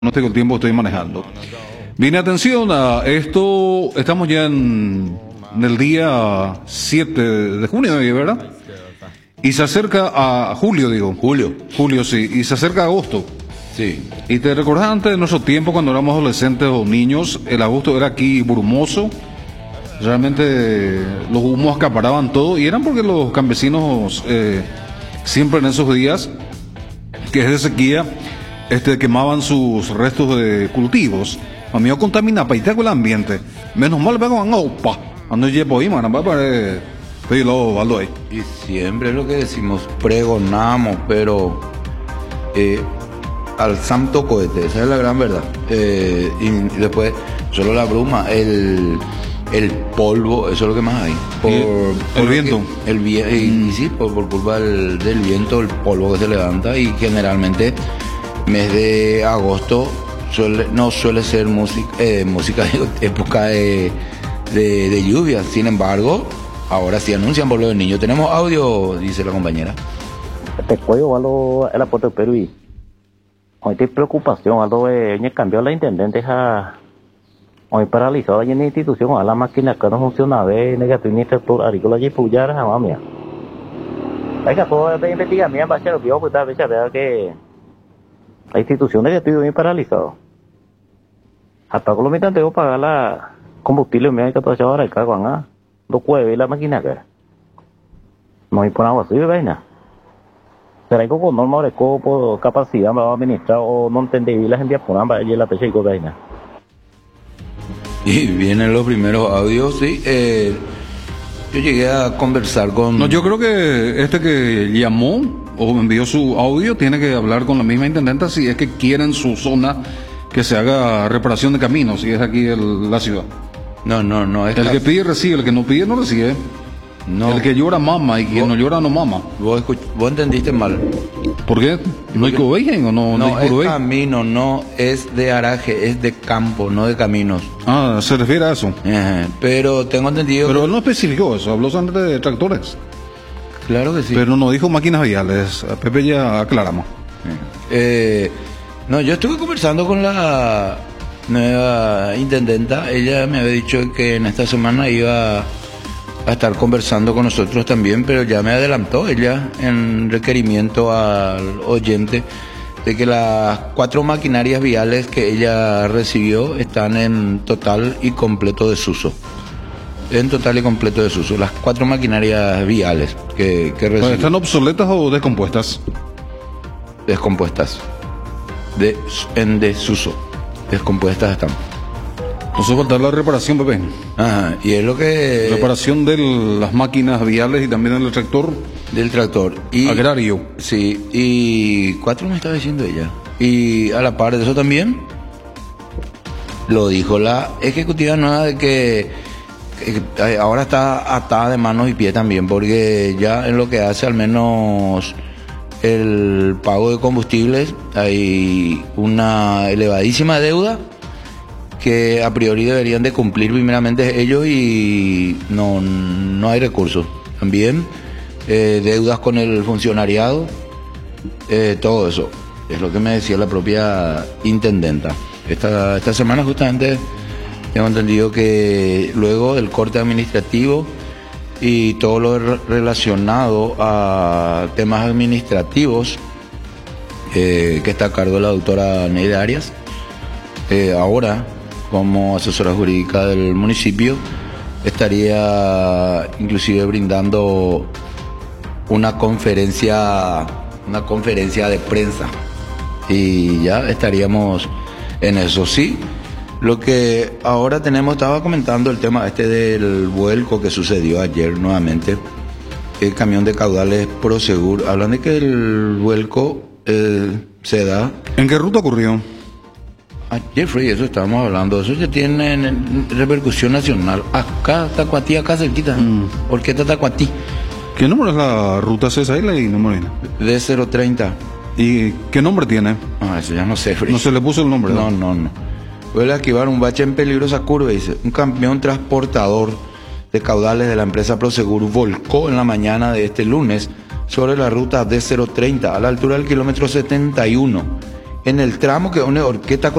no tengo el tiempo, estoy manejando. Bien, atención a esto, estamos ya en el día 7 de junio, ¿verdad? Y se acerca a julio, digo. Julio, sí, y se acerca a agosto. Sí. Y te recordás antes de nuestro tiempo, cuando éramos adolescentes o niños, el agosto era aquí brumoso. Realmente los humos acaparaban todo, y eran porque los campesinos siempre en esos días, que es de sequía, quemaban sus restos de cultivos. A mí contamina paiteco el ambiente. Menos mal vengo a opa. Ando llevo ahí, man, Y siempre es lo que decimos, pregonamos, pero al santo cohete, esa es la gran verdad. Y después, solo la bruma, el polvo, eso es lo que más hay. El viento. Y sí, por culpa del viento, el polvo que se levanta, y generalmente mes de agosto no suele ser música época de lluvia. Sin embargo, ahora sí anuncian por lo del niño. Tenemos audio, dice la compañera. Te cuello algo el aporte de Perú. Hoy te preocupación, algo cambió la intendente hoy paralizado allí en la institución, a la máquina que no funciona, negativo ni sector agrícola y puyar a mamia. Hay que todo de investigación, va a ser obvio, pues tal vez que la institución estuvo bien paralizado. Hasta con los mitad tengo que pagar la combustible, me hay que todo ahora el cargo, no puede la máquina que no hay por agua así de vaina. Será que con norma de por capacidad va a administrar o no entendí las envías por ambas y la pecha y con vaina. Y vienen los primeros audios, sí. Yo llegué a conversar con... No, yo creo que que llamó o envió su audio tiene que hablar con la misma intendenta si es que quiere en su zona que se haga reparación de caminos, si es aquí la ciudad. No. El que pide recibe, el que no pide no recibe. No. El que llora mama y quien no llora no mama. Vos entendiste mal. ¿Por qué? ¿No hay cobejen o no? No, es camino, no es de araje, es de campo, no de caminos. Ah, se refiere a eso. Pero tengo entendido... Pero él no especificó eso, habló solamente de tractores. Claro que sí. Pero no dijo máquinas viales. A Pepe ya aclaramos. No, yo estuve conversando con la nueva intendenta. Ella me había dicho que en esta semana iba a estar conversando con nosotros también, pero ya me adelantó ella en requerimiento al oyente de que las 4 maquinarias viales que ella recibió están en total y completo desuso. En total y completo desuso. Las 4 maquinarias viales que recibió. ¿Están obsoletas o descompuestas? Descompuestas. En desuso. Descompuestas están. No se falta la reparación, Pepe. Ajá, y es lo que... Reparación de las máquinas viales y también del tractor. Del tractor. Y, agrario. Sí, y 4 me estaba diciendo ella. Y a la par de eso también, lo dijo la ejecutiva nueva de que ahora está atada de manos y pies también, porque ya en lo que hace al menos el pago de combustibles hay una elevadísima deuda que a priori deberían de cumplir primeramente ellos, y no hay recursos. También deudas con el funcionariado, todo eso es lo que me decía la propia intendenta. Esta semana justamente tengo entendido que luego del corte administrativo y todo lo relacionado a temas administrativos que está a cargo de la doctora Neida Arias, ahora como asesora jurídica del municipio estaría inclusive brindando una conferencia de prensa, y ya estaríamos en eso. Sí, lo que ahora tenemos, estaba comentando el tema del vuelco que sucedió ayer nuevamente, el camión de caudales Prosegur. Hablan de que el vuelco se da... ¿En qué ruta ocurrió? Jeffrey, eso estábamos hablando, eso ya tiene repercusión nacional. Acá, Tacuatí, acá cerquita. ¿Por qué Tacuatí? ¿Qué número es la ruta César y número? D030. ¿Y qué nombre tiene? Eso ya no sé, Free. No se le puso el nombre, No. Vuelve a esquivar un bache en peligrosa curva, dice. Un camión transportador de caudales de la empresa Prosegur volcó en la mañana de este lunes sobre la ruta D030 a la altura del kilómetro 71 en el tramo que une Orquesta